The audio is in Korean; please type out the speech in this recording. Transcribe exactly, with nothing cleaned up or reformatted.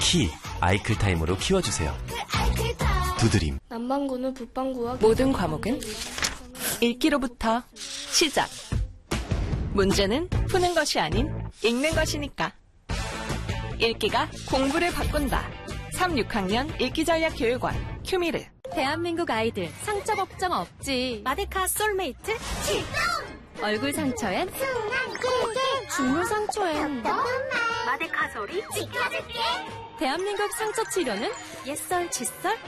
키, 아이클타임으로 키워주세요. 두드림. 남방구는 북방구와 모든 과목은 읽기로부터 시작. 문제는 푸는 것이 아닌 읽는 것이니까. 읽기가 공부를 바꾼다. 삼, 육 학년 읽기전략교육원 큐미르. 대한민국 아이들 상처 걱정 없지. 마데카 솔메이트 출동! 얼굴 상처엔 중물 상처엔 마데카 소리 지켜줄게. 대한민국 상처 치료는 옛설 칫솔